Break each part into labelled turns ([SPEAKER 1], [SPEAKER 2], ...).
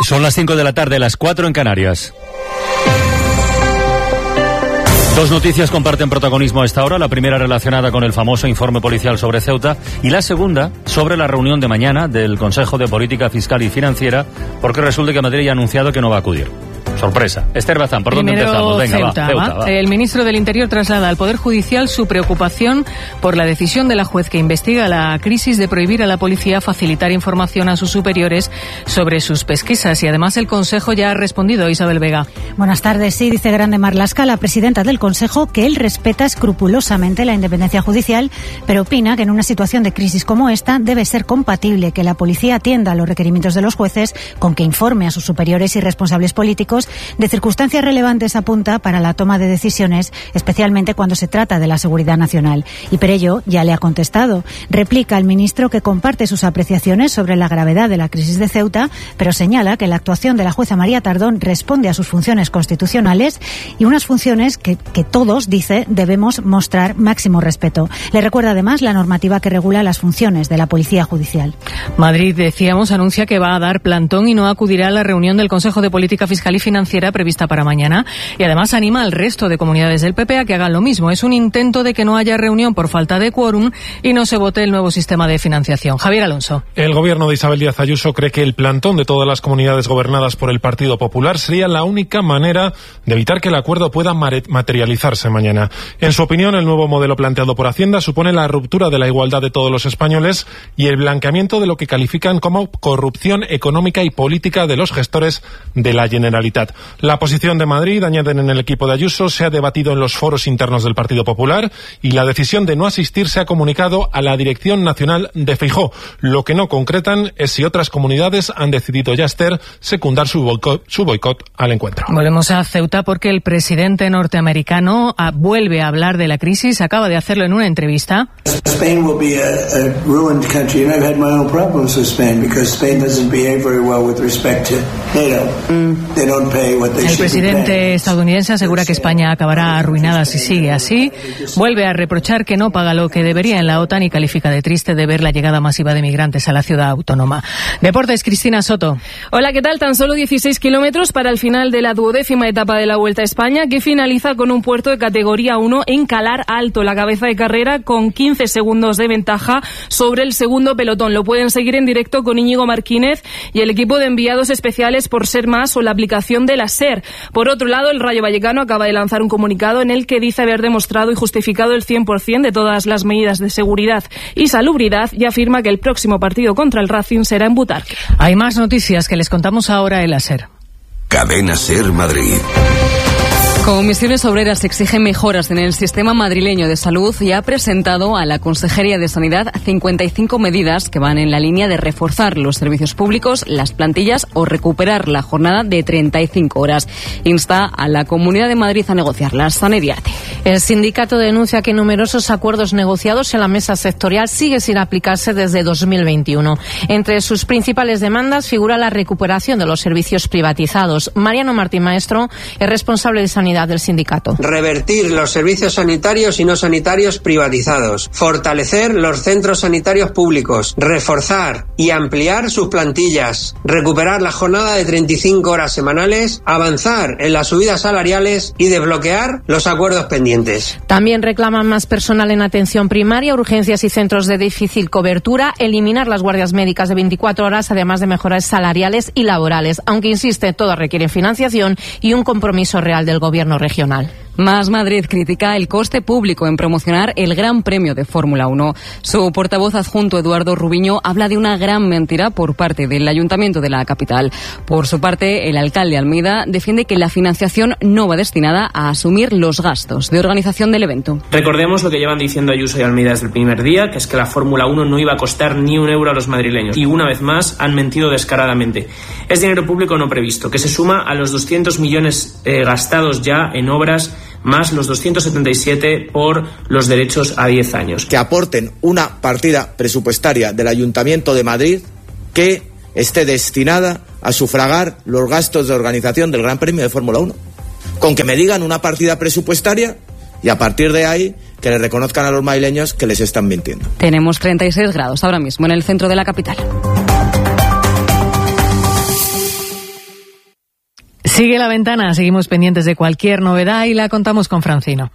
[SPEAKER 1] Son las 5 de la tarde, las 4 en Canarias. Dos noticias comparten protagonismo a esta hora. La primera relacionada con el famoso informe policial sobre Ceuta y la segunda sobre la reunión de mañana del Consejo de Política Fiscal y Financiera, porque resulta que Madrid ya ha anunciado que no va a acudir. Sorpresa. Esther Bazán, ¿por dónde empezamos? Venga,
[SPEAKER 2] Ceuta,
[SPEAKER 1] va.
[SPEAKER 2] El ministro del Interior traslada al Poder Judicial su preocupación por la decisión de la juez que investiga la crisis de prohibir a la policía facilitar información a sus superiores sobre sus pesquisas. Y además el Consejo ya ha respondido. Isabel Vega.
[SPEAKER 3] Buenas tardes. Sí, dice Grande Marlaska, la presidenta del Consejo, que él respeta escrupulosamente la independencia judicial, pero opina que en una situación de crisis como esta debe ser compatible que la policía atienda a los requerimientos de los jueces con que informe a sus superiores y responsables políticos de circunstancias relevantes, apunta, para la toma de decisiones, especialmente cuando se trata de la seguridad nacional. Y por ello ya le ha contestado. Replica al ministro que comparte sus apreciaciones sobre la gravedad de la crisis de Ceuta, pero señala que la actuación de la jueza María Tardón responde a sus funciones constitucionales y unas funciones que todos, dice, debemos mostrar máximo respeto. Le recuerda además la normativa que regula las funciones de la Policía Judicial.
[SPEAKER 2] Madrid, decíamos, anuncia que va a dar plantón y no acudirá a la reunión del Consejo de Política Fiscal y Financiera prevista para mañana, y además anima al resto de comunidades del PP a que hagan lo mismo. Es un intento de que no haya reunión por falta de quórum y no se vote el nuevo sistema de financiación. Javier Alonso.
[SPEAKER 4] El gobierno de Isabel Díaz Ayuso cree que el plantón de todas las comunidades gobernadas por el Partido Popular sería la única manera de evitar que el acuerdo pueda materializarse mañana. En su opinión, el nuevo modelo planteado por Hacienda supone la ruptura de la igualdad de todos los españoles y el blanqueamiento de lo que califican como corrupción económica y política de los gestores de la Generalitat. La posición de Madrid, añaden en el equipo de Ayuso, se ha debatido en los foros internos del Partido Popular y la decisión de no asistir se ha comunicado a la Dirección Nacional de Feijóo. Lo que no concretan es si otras comunidades han decidido ya, Esther, secundar su boicot al encuentro.
[SPEAKER 2] Volvemos a Ceuta porque el presidente norteamericano vuelve a hablar de la crisis. Acaba de hacerlo en una entrevista.
[SPEAKER 5] Spain will be a ruined country, and I've had my own problems with Spain because Spain doesn't behave very well with respect to NATO. They don't pay what they should.
[SPEAKER 2] El presidente estadounidense asegura que España acabará arruinada si sigue así. Vuelve a reprochar que no paga lo que debería en la OTAN y califica de triste de ver la llegada masiva de migrantes a la ciudad autónoma. Deportes, Cristina Soto.
[SPEAKER 6] Hola, ¿qué tal? Tan solo 16 kilómetros para el final de la 12ª etapa de la Vuelta a España, que finaliza con un puerto de categoría 1 en Calar Alto, la cabeza de carrera, con 15 segundos de ventaja sobre el segundo pelotón. Lo pueden seguir en directo con Íñigo Martínez y el equipo de enviados especiales por Ser Más o la aplicación de la SER. Por otro lado, el Rayo Vallecano acaba de lanzar un comunicado en el que dice haber demostrado y justificado el 100% de todas las medidas de seguridad y salubridad y afirma que el próximo partido contra el Racing será en Butarque.
[SPEAKER 2] Hay más noticias que les contamos ahora en la SER.
[SPEAKER 7] Cadena SER Madrid.
[SPEAKER 8] Comisiones Obreras exigen mejoras en el sistema madrileño de salud y ha presentado a la Consejería de Sanidad 55 medidas que van en la línea de reforzar los servicios públicos, las plantillas o recuperar la jornada de 35 horas. Insta a la Comunidad de Madrid a negociarlas. Sanediate.
[SPEAKER 9] El sindicato denuncia que numerosos acuerdos negociados en la mesa sectorial siguen sin aplicarse desde 2021. Entre sus principales demandas figura la recuperación de los servicios privatizados. Mariano Martín Maestro es responsable de Sanidad del sindicato.
[SPEAKER 10] Revertir los servicios sanitarios y no sanitarios privatizados, fortalecer los centros sanitarios públicos, reforzar y ampliar sus plantillas, recuperar la jornada de 35 horas semanales, avanzar en las subidas salariales y desbloquear los acuerdos pendientes.
[SPEAKER 9] También reclaman más personal en atención primaria, urgencias y centros de difícil cobertura, eliminar las guardias médicas de 24 horas, además de mejoras salariales y laborales, aunque insiste, todas requieren financiación y un compromiso real del gobierno regional.
[SPEAKER 8] Más Madrid critica el coste público en promocionar el Gran Premio de Fórmula 1. Su portavoz adjunto, Eduardo Rubiño, habla de una gran mentira por parte del Ayuntamiento de la capital. Por su parte, el alcalde Almeida defiende que la financiación no va destinada a asumir los gastos de organización del evento.
[SPEAKER 11] Recordemos lo que llevan diciendo Ayuso y Almeida desde el primer día, que es que la Fórmula 1 no iba a costar ni un euro a los madrileños. Y una vez más han mentido descaradamente. Es dinero público no previsto, que se suma a los 200 millones gastados ya en obras, más los 277 por los derechos a 10 años.
[SPEAKER 12] Que aporten una partida presupuestaria del Ayuntamiento de Madrid que esté destinada a sufragar los gastos de organización del Gran Premio de Fórmula 1. Con que me digan una partida presupuestaria y a partir de ahí que le reconozcan a los madrileños que les están mintiendo.
[SPEAKER 8] Tenemos 36 grados ahora mismo en el centro de la capital.
[SPEAKER 2] Sigue La Ventana, seguimos pendientes de cualquier novedad y la contamos con Francino.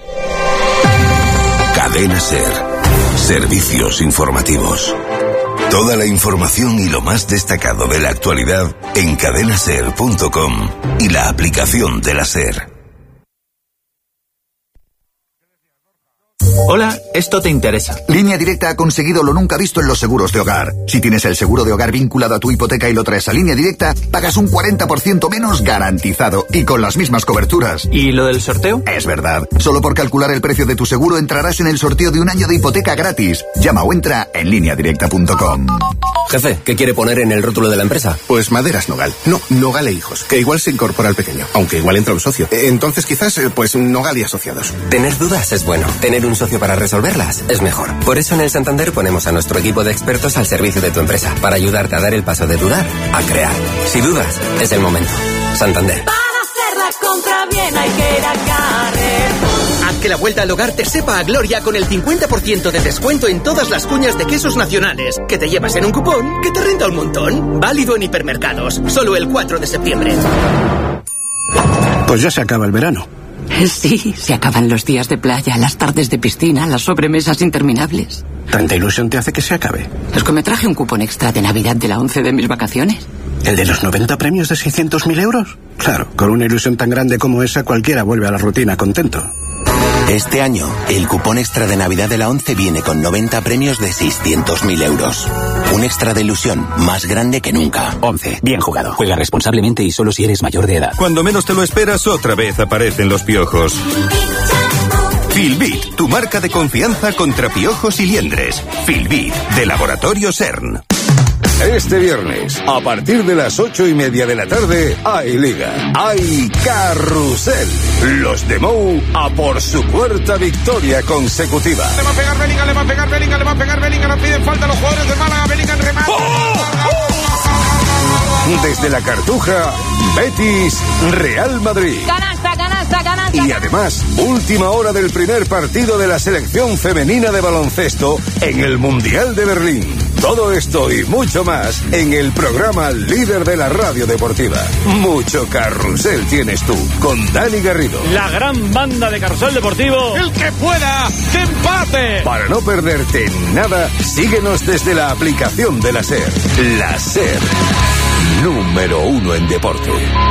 [SPEAKER 7] Cadena SER. Servicios informativos. Toda la información y lo más destacado de la actualidad en cadenaser.com y la aplicación de la SER.
[SPEAKER 13] Hola, esto te interesa.
[SPEAKER 14] Línea Directa ha conseguido lo nunca visto en los seguros de hogar. Si tienes el seguro de hogar vinculado a tu hipoteca y lo traes a Línea Directa, pagas un 40% menos garantizado y con las mismas coberturas.
[SPEAKER 13] ¿Y lo del sorteo?
[SPEAKER 14] Es verdad. Solo por calcular el precio de tu seguro entrarás en el sorteo de un año de hipoteca gratis. Llama o entra en lineadirecta.com.
[SPEAKER 15] Jefe, ¿qué quiere poner en el rótulo de la empresa?
[SPEAKER 16] Pues Maderas Nogal. No, Nogal e Hijos, que igual se incorpora al pequeño, aunque igual entra un socio. Entonces quizás, pues Nogal y Asociados.
[SPEAKER 15] Tener dudas es bueno. Tener un socio para resolverlas es mejor. Por eso en el Santander ponemos a nuestro equipo de expertos al servicio de tu empresa, para ayudarte a dar el paso de dudar a crear. Si dudas, es el momento. Santander.
[SPEAKER 17] Para hacer la compra bien hay que ir a Carrefour.
[SPEAKER 18] Haz que la vuelta al hogar te sepa a gloria con el 50% de descuento en todas las cuñas de quesos nacionales, que te llevas en un cupón que te renta un montón. Válido en hipermercados, solo el 4 de septiembre.
[SPEAKER 16] Pues ya se acaba el verano.
[SPEAKER 19] Sí, se acaban los días de playa, las tardes de piscina, las sobremesas interminables.
[SPEAKER 16] ¿Tanta ilusión te hace que se acabe?
[SPEAKER 19] Es que me traje un cupón extra de Navidad de la 11 de mis vacaciones.
[SPEAKER 16] ¿El de los 90 premios de 600.000 euros? Claro, con una ilusión tan grande como esa cualquiera vuelve a la rutina contento.
[SPEAKER 20] Este año, el cupón extra de Navidad de la 11 viene con 90 premios de 600.000 euros. Un extra de ilusión más grande que nunca.
[SPEAKER 21] 11. Bien jugado. Juega responsablemente y solo si eres mayor de edad.
[SPEAKER 22] Cuando menos te lo esperas, otra vez aparecen los piojos. Filbit, tu marca de confianza contra piojos y liendres. Filbit, de Laboratorio CERN. Este viernes, a partir de las 8:30 de la tarde, hay Liga, hay Carrusel. Los de Mou a por su cuarta victoria consecutiva.
[SPEAKER 23] Le va a pegar Bellingham, le va a pegar Bellingham, le va a pegar Bellingham, le piden falta a los jugadores del Málaga, Bellingham remata.
[SPEAKER 22] Desde la Cartuja, Betis, Real Madrid.
[SPEAKER 17] Canasta, canasta, canasta.
[SPEAKER 22] Y además, última hora del primer partido de la selección femenina de baloncesto en el Mundial de Berlín. Todo esto y mucho más en el programa líder de la radio deportiva. Mucho carrusel tienes tú, con Dani Garrido.
[SPEAKER 1] La gran banda de Carrusel Deportivo.
[SPEAKER 23] El que pueda, que empate.
[SPEAKER 22] Para no perderte nada, síguenos desde la aplicación de la SER. La SER, número 1 en deporte.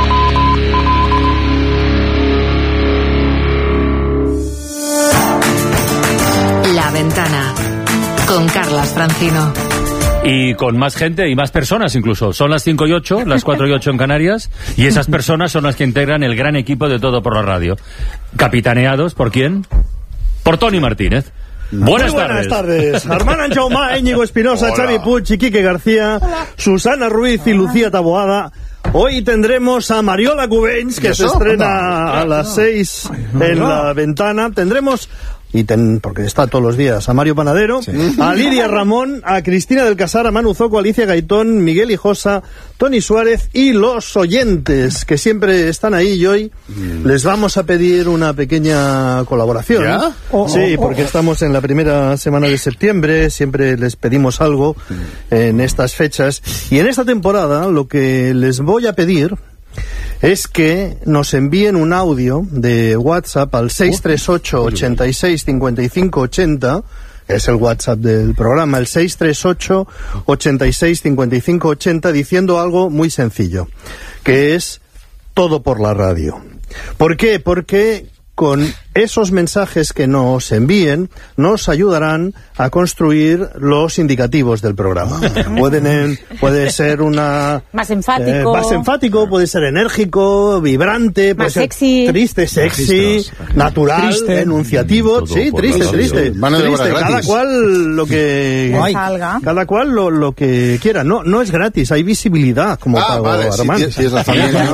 [SPEAKER 24] La Ventana, con Carlas Francino.
[SPEAKER 1] Y con más gente y más personas incluso. Son las 5:08, las 4:08 en Canarias, y esas personas son las que integran el gran equipo de Todo por la Radio. Capitaneados, ¿por quién? Por Toni Martínez. Buenas
[SPEAKER 25] tardes. Armand Anchaumá, Íñigo Espinosa, Xavi Puig y Quique García, Susana Ruiz y Lucía Taboada. Hoy tendremos a Mariola Cubells, que se estrena a las 6 en La Ventana. Tendremos... porque está todos los días, a Mario Panadero, sí, a Lidia Ramón, a Cristina del Casar, a Manu Zoco, a Alicia Gaitón, Miguel Hijosa, Tony Suárez y los oyentes, que siempre están ahí, y hoy les vamos a pedir una pequeña colaboración. ¿Ya? Sí, porque estamos en la primera semana de septiembre, siempre les pedimos algo en estas fechas, y en esta temporada lo que les voy a pedir es que nos envíen un audio de WhatsApp al 638 86 55 80, que es el WhatsApp del programa, el 638 86 55 80, diciendo algo muy sencillo, que es todo por la radio. ¿Por qué? Porque con esos mensajes que nos envíen nos ayudarán a construir los indicativos del programa. Puede ser una...
[SPEAKER 26] más enfático.
[SPEAKER 25] Más enfático, puede ser enérgico, vibrante, puede
[SPEAKER 26] más
[SPEAKER 25] ser
[SPEAKER 26] sexy.
[SPEAKER 25] Triste, sexy, natural, triste, enunciativo. Sí, triste. Triste. Cada cual lo que... Cada cual lo que quiera. No es gratis, hay visibilidad, como pago Armand.
[SPEAKER 27] Si es la familia.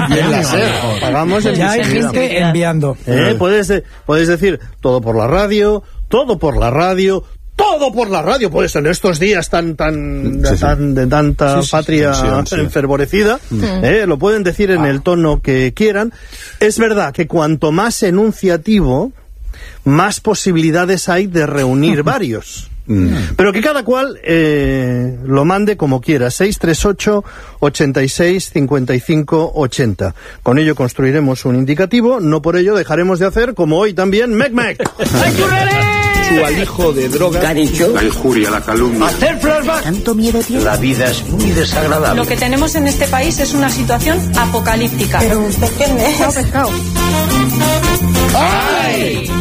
[SPEAKER 25] Pagamos en
[SPEAKER 27] ya hay gente enviando.
[SPEAKER 25] Puedes decir todo por la radio, todo por la radio, todo por la radio. Pues en estos días de tanta patria enfervorecida, lo pueden decir en el tono que quieran. Es verdad que cuanto más enunciativo, más posibilidades hay de reunir varios. Pero que cada cual lo mande como quiera. 638 86 55 80. Con ello construiremos un indicativo. No por ello dejaremos de hacer, como hoy también, Mec.
[SPEAKER 3] Su alijo de droga.
[SPEAKER 4] ¿Qué ha dicho?
[SPEAKER 3] La injuria, la calumnia.
[SPEAKER 4] Hacer flashback. ¿Tanto miedo tiene? La vida es muy desagradable.
[SPEAKER 5] Lo que tenemos en este país es una situación apocalíptica.
[SPEAKER 4] Pero usted qué es.
[SPEAKER 5] Pescado.
[SPEAKER 4] ¡Ay!